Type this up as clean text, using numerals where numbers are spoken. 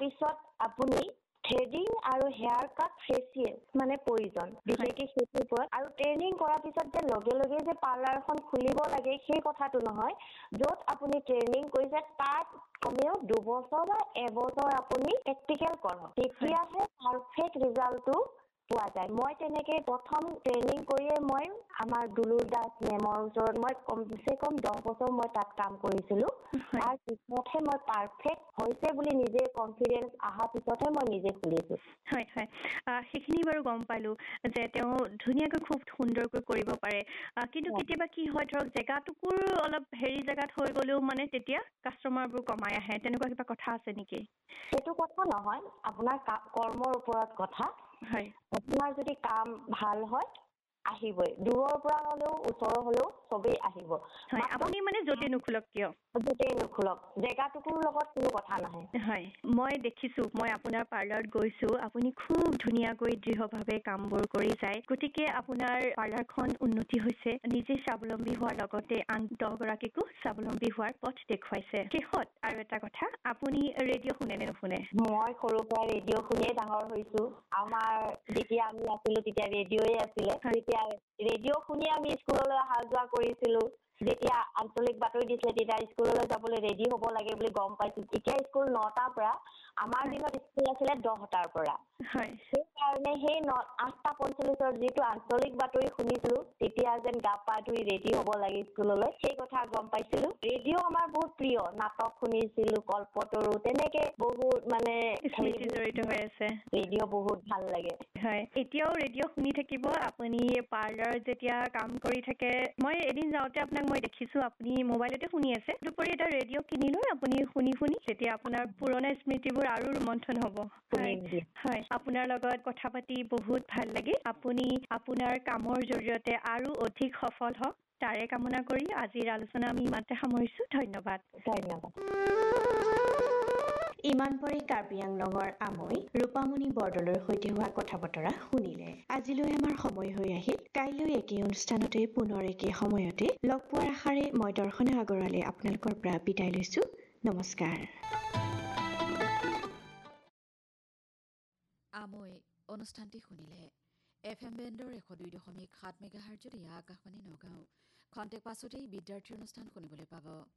পিছত আপুনি থ্ৰেডিং আৰু হেয়াৰ কাট ফেচিয়েল মানে প্ৰয়োজন বিশেষকৈ সেইটোৰ ওপৰত আৰু ট্ৰেইনিং কৰাৰ পিছত যে লগে লগে যে পাৰ্লাৰখন খুলিব লাগে সেই কথাটো নহয় য'ত আপুনি ট্ৰেইনিং কৰিছে তাত কমেও 2 বছৰ বা এবছৰ আপুনি প্ৰেক্টিকেল কৰক তেতিয়াহে পাৰফেক্ট ৰিজাল্টটো পোৱা যায় মই তেনেকৈ প্ৰথম ট্ৰেইনিং কৰিয়ে মই আমাৰ দুলু দাস মেমৰ ওচৰত মই কমচে কম 10 বছৰ মই তাত কাম কৰিছিলোঁ তাৰ পিছতহে মই পাৰফেক্ট হৈছে বুলি নিজে কনফিডেন্স অহাৰ পিছতহে মই নিজে খুলিছোঁ হয় হয় সেইখিনি বাৰু গম পালোঁ যে তেওঁ ধুনীয়াকৈ খুব সুন্দৰকৈ কৰিব পাৰে কিন্তু কেতিয়াবা কি হয় ধৰক জেগাটুকুৰ অলপ হেৰি জেগাত হৈ গ'লেও মানে তেতিয়া কাষ্টমাৰবোৰ কমাই আহে তেনেকুৱা কিবা কথা আছে নেকি সেইটো কথা নহয় আপোনাৰ কৰ্মৰ ওপৰত কথা হয় আপোনাৰ যদি কাম ভাল হয় আহিবই দূৰৰ পৰা হ'লেও ওচৰৰ হ'লেও সবেই আহিব হয় আপুনি মানে য'তে নুখুলক কিয় য'তেই নুখুলক জেগাটুকুৰ লগত কোনো কথা নাহে হয় মই দেখিছোঁ মই আপোনাৰ পাৰ্লাৰত গৈছোঁ আপুনি খুব ধুনীয়াকৈ দৃঢ়ভাৱে কামবোৰ কৰি যায় গতিকে আপোনাৰ পাৰ্লাৰখন উন্নতি হৈছে নিজে স্বাৱলম্বী হোৱাৰ লগতে আন 10 গৰাকীকো স্বাৱলম্বী হোৱাৰ পথ দেখুৱাইছে শেষত আৰু এটা কথা আপুনি ৰেডিঅ' শুনে নে নুশুনে মই সৰুৰ পৰা ৰেডিঅ' শুনিয়ে ডাঙৰ হৈছোঁ আমাৰ যেতিয়া আমি আছিলোঁ তেতিয়া ৰেডিঅ'য়ে আছিলে তেতিয়া ৰেডিঅ' শুনি আমি স্কুললৈ অহা যোৱা কৰিছিলোঁ যেতিয়া আঞ্চলিক বাতৰি দিছিলে তেতিয়া স্কুললৈ যাবলৈ ৰেডি হ'ব লাগে বুলি গম পাইছোঁ তেতিয়া স্কুল 9টাৰ পৰা আমাৰ দিনত স্কুল আছিলে 10টাৰ পৰা সেইকাৰণে সেই 8:45 যিটো আঞ্চলিক বাতৰি শুনিছিলোঁ তেতিয়া যেন গা পা ধুই ৰেডি হ'ব লাগে স্কুললৈ সেই কথা গম পাইছিলোঁ ৰেডিঅ' আমাৰ বহুত প্ৰিয় নাটক শুনিছিলোঁ কল্পতৰু তেনেকে বহুত মানে স্মৃতি জড়িত হৈ আছে ৰেডিঅ' বহুত ভাল লাগে হয় এতিয়াও ৰেডিঅ' শুনি থাকিব আপুনি পাৰ্লাৰ যেতিয়া কাম কৰি থাকে মই এদিন যাওঁতে আপোনাক মই দেখিছোঁ আপুনি মোবাইলতে শুনি আছে দুপৰি এটা ৰেডিঅ' কিনি লৈ আপুনি শুনি তেতিয়া আপোনাৰ পুৰণা স্মৃতিবোৰ আৰু ৰোমন্থন হ'ব হয় আপোনাৰ লগত কথা পাতি বহুত ভাল লাগিল আপুনি আপোনাৰ কামৰ জৰিয়তে আৰু অধিক সফল হওক তাৰে কামনা কৰি আজিৰ আলোচনা আমি ইমানতে সামৰিছোঁ ধন্যবাদ ইমান পৰে কাৰ্বি আংলঙৰ আমৈ ৰূপামণি বৰদলৈৰ সৈতে হোৱা কথা বতৰা শুনিলে আজিলৈ আমাৰ সময় হৈ আহিল কাইলৈ একে অনুষ্ঠানতে পুনৰ একে সময়তে লগ পোৱাৰ আশাৰে মই দৰ্শনা আগৰৱালে আপোনালোকৰ পৰা বিদায় লৈছোঁ নমস্কাৰ আমৈ অনুষ্ঠানটি শুনিলে FM বেণ্ডৰ 102.7 মেগাহাৰ্জত এয়া আকাশবাণী নগাঁও খন্তেক পাছতেই বিদ্যাৰ্থী অনুষ্ঠান শুনিবলৈ পাব